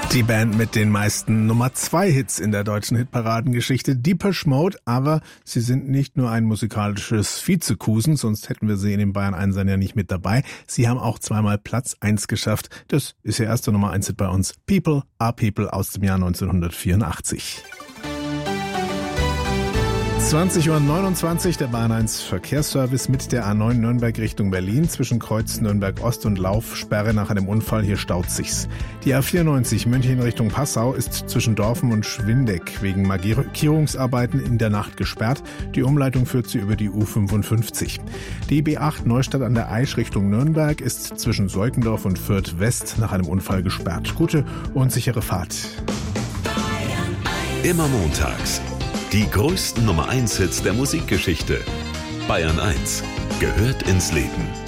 Die Band mit den meisten Nummer-2-Hits in der deutschen Hitparadengeschichte, Depeche Mode, aber sie sind nicht nur ein musikalisches Vizekusen, sonst hätten wir sie in den Bayern 1 ja nicht mit dabei. Sie haben auch zweimal Platz 1 geschafft. Das ist ihr erster Nummer-1-Hit bei uns. People are People aus dem Jahr 1984. 20:29 Uhr, der Bahn 1 Verkehrsservice mit der A9 Nürnberg Richtung Berlin. Zwischen Kreuz Nürnberg Ost und Laufsperre nach einem Unfall, hier staut sich's. Die A94 München Richtung Passau ist zwischen Dorfen und Schwindeck wegen Markierungsarbeiten in der Nacht gesperrt. Die Umleitung führt sie über die U55. Die B8 Neustadt an der Aisch Richtung Nürnberg ist zwischen Seukendorf und Fürth West nach einem Unfall gesperrt. Gute und sichere Fahrt. Immer montags. Die größten Nummer-1-Hits der Musikgeschichte. Bayern 1 gehört ins Leben.